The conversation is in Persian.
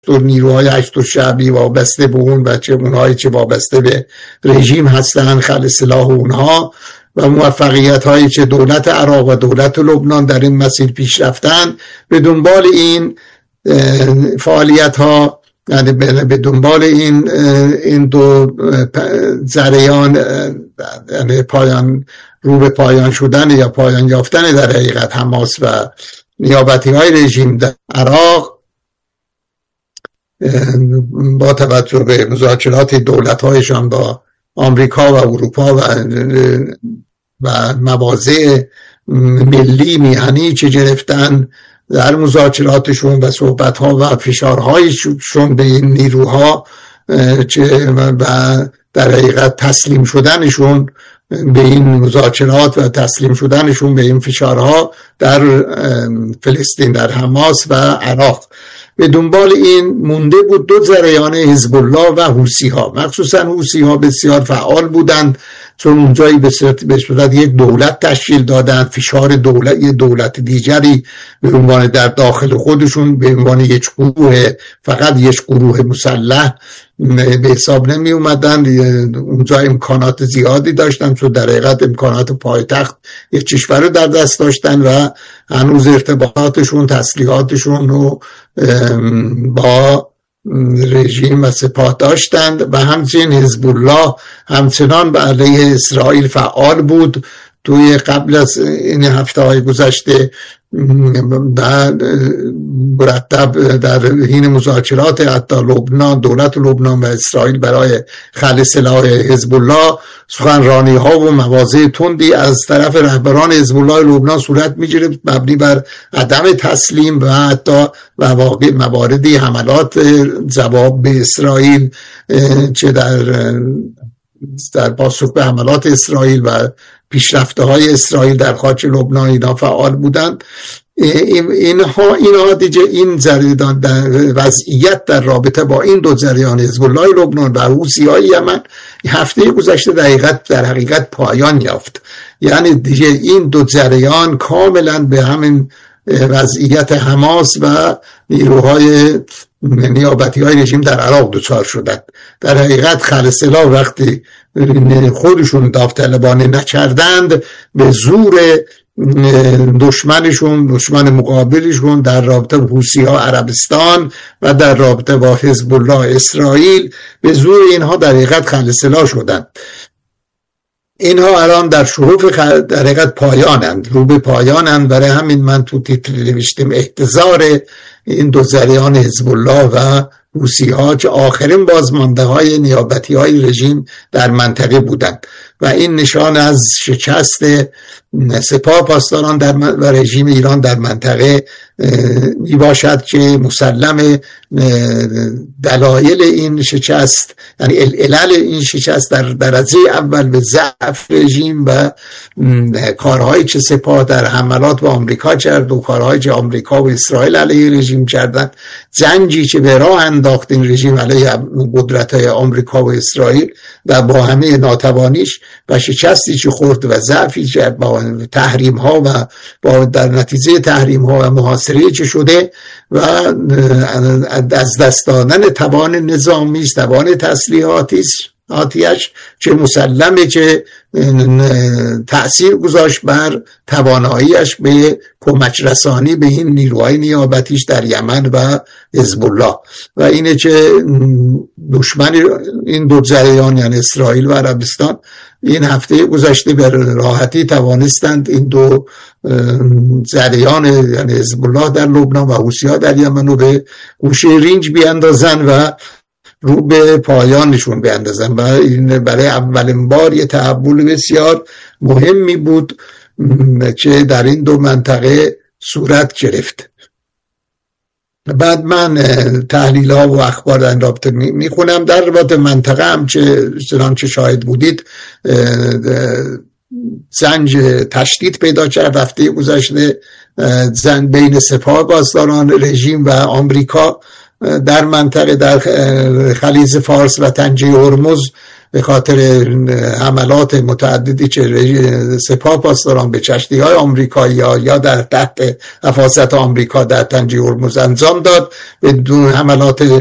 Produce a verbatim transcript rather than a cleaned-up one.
و نیروهای هشت شعبی وابسته به اون و چه اونهایی که وابسته به رژیم هستن خل سلاح اونها و موفقیت هایی که دولت عراق و دولت لبنان در این مسیر پیش رفتن، به دنبال این فعالیت ها، یعنی به دنبال این این دو جریان، یعنی پایان رو به پایان شدن یا پایان یافتن در حقیقت حماس و نیابتی های رژیم در عراق، با توجه به مذاکرات دولت هایشان با آمریکا و اروپا و و مواضع ملی میهنی که گرفتن در مذاکراتشون و صحبت ها و فشارهایشون به این نیروها و در حقیقت تسلیم شدنشون به این مذاکرات و تسلیم شدنشون به این فشارها در فلسطین، در حماس و عراق. به دنبال این مونده بود دو جریان حزب الله و حوثی ها. مخصوصا حوثی ها بسیار فعال بودند، چون اونجایی به صورت یک دولت تشکیل دادن، فشار دولت یه دولت دیگری به عنوان در داخل خودشون به عنوان یک گروه، فقط یک گروه مسلح به حساب نمی اومدن. اونجا امکانات زیادی داشتن، چون در حقیقت امکانات پایتخت یک کشور در دست داشتن و هنوز ارتباطاتشون، تسلیحاتشون رو با رژیم و سپاه داشتند و همچنین حزب الله همچنان به علیه اسرائیل فعال بود. توی قبل از این هفته های گذشته بعد مرتب در حین مذاکرات حتی لبنان، دولت لبنان و اسرائیل برای خلع سلاح حزب الله، سخنرانی ها و مواضع تندی از طرف رهبران حزب الله لبنان صورت می‌گیرد مبنی بر عدم تسلیم و حتی مواقع مواردی حملات جواب به اسرائیل، چه در در پاسخ به حملات اسرائیل و پیشرفته های اسرائیل در خاک لبنان اینا فعال بودند. اینها اینها دیگه این جریان در وضعیت در رابطه با این دو جریان حزب الله لبنان و حوثی های یمن هفته گذشته در حقیقت در حقیقت پایان یافت. یعنی دیگه این دو جریان کاملا به همین وضعیت حماس و نیروهای نیابتی های رژیم در عراق دچار شدند. در حقیقت خلع سلاح وقتی خودشون داوطلبانه نکردند، به زور دشمنشون، دشمن مقابلشون در رابطه با حوثی ها عربستان و در رابطه با حزب الله اسرائیل، به زور اینها در حقیقت خلع سلاح شدند. اینها الان در شروع در حقیقت پایانند، رو به پایانند. برای همین من تو تیتر نوشتم احتضار این دو جریان حزب الله و حوثی ها که آخرین بازمانده های نیابتی های رژیم در منطقه بودند و این نشان از شکست سپاه پاسداران در و رژیم ایران در منطقه می باشد که مسلم دلایل این شکست، یعنی علل این شکست در درجه اول به ضعف رژیم و کارهایی که سپاه در حملات با آمریکا کرد و کارهایی که آمریکا و اسرائیل علیه رژیم کردند، جنگی که به راه انداخت این رژیم علیه قدرت‌های آمریکا و اسرائیل و با همه ناتوانیش و شکستی که خورد و ضعفی که با تحریم ها و با در نتیجه تحریم ها و محاصره که شده و از دست دادن توان نظامی، توان تسلیحاتی آتیش که مسلمه که تأثیر گذاشت بر تواناییش به کمک رسانی به این نیروهای نیابتیش در یمن و حزب الله و اینه که دشمن این دو جریان یعنی اسرائیل و عربستان این هفته گذشته به راحتی توانستند این دو جریان یعنی حزب الله در لبنان و حوثی‌ها در یمن رو به گوشه رینج بیاندازن و رو به پایانشون بیاندازن و این برای اولین بار یه تحول بسیار مهمی بود که در این دو منطقه صورت گرفت. بعد من تحلیل ها و اخبار در این رابطه میخونم. در رابطه منطقه هم که چنانچه شاهد بودید زنج تشدید پیدا کرد هفته گذشته زنج بین سپاه پاسداران رژیم و آمریکا در منطقه در خلیج فارس و تنگه هرمز به خاطر حملات متعددی که سپاه پاسداران به کشتی های آمریکایی یا در تحت حفاظت آمریکا در تنجیه هرمز انجام داد، بدون حملات